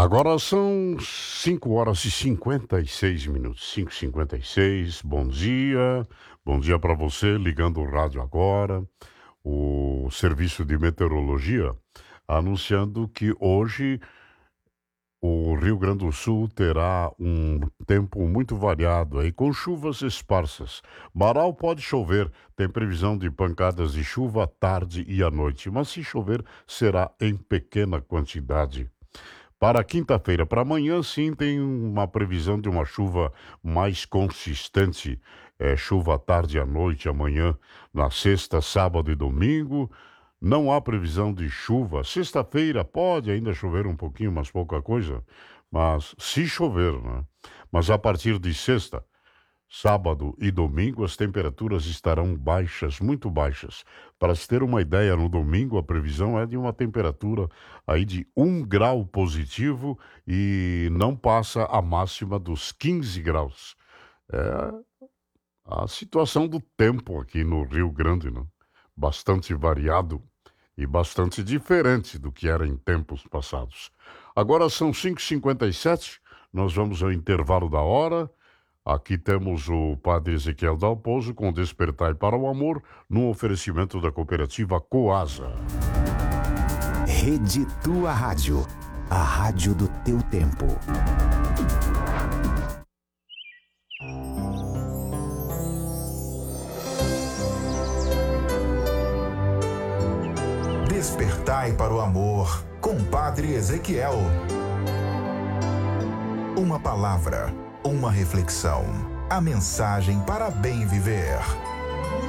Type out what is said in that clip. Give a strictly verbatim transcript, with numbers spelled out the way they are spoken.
Agora são cinco horas e cinquenta e seis minutos. cinco e cinquenta e seis. Bom dia. Bom dia para você ligando o rádio agora. O Serviço de Meteorologia anunciando que hoje o Rio Grande do Sul terá um tempo muito variado aí, com chuvas esparsas. Marau pode chover, tem previsão de pancadas de chuva à tarde e à noite, mas se chover será em pequena quantidade. Para quinta-feira, para amanhã, sim, tem uma previsão de uma chuva mais consistente. É, chuva à tarde e à noite, amanhã, na sexta, sábado e domingo. Não há previsão de chuva. Sexta-feira pode ainda chover um pouquinho, mas pouca coisa. Mas se chover, né? Mas a partir de sexta, sábado e domingo, as temperaturas estarão baixas, muito baixas. Para se ter uma ideia, no domingo a previsão é de uma temperatura aí de um grau positivo e não passa a máxima dos quinze graus. É a situação do tempo aqui no Rio Grande, né? Bastante variado e bastante diferente do que era em tempos passados. Agora são cinco e cinquenta e sete, nós vamos ao intervalo da hora. Aqui temos o padre Ezequiel Dalpozo com Despertai para o Amor, no oferecimento da cooperativa Coasa. Rede Tua Rádio, a rádio do teu tempo. Despertai para o Amor, com Padre Ezequiel. Uma palavra, uma reflexão, a mensagem para bem viver.